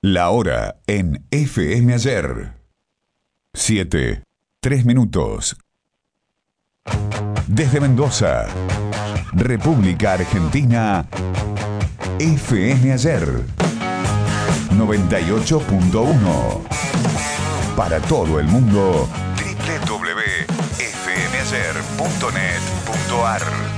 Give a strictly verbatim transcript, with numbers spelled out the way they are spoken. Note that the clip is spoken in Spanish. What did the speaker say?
La hora en F M Ayer. siete, tres minutos. Desde Mendoza, República Argentina, F M Ayer. noventa y ocho punto uno. Para todo el mundo, doble u doble u doble u punto f m ayer punto net punto a r.